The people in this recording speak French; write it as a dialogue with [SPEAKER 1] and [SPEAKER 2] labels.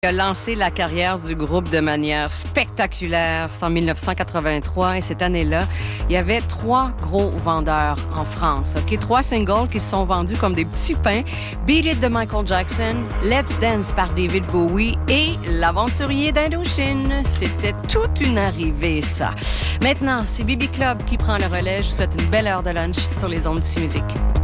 [SPEAKER 1] Il a lancé la carrière du groupe de manière spectaculaire. C'est en 1983 et cette année-là, il y avait 3 gros vendeurs en France. OK, 3 singles qui se sont vendus comme des petits pains. Beat It de Michael Jackson, Let's Dance par David Bowie et L'Aventurier d'Indochine. C'était toute une arrivée, ça. Maintenant, c'est Bibi Club qui prend le relais. Je vous souhaite une belle heure de lunch sur les ondes d'ici musique.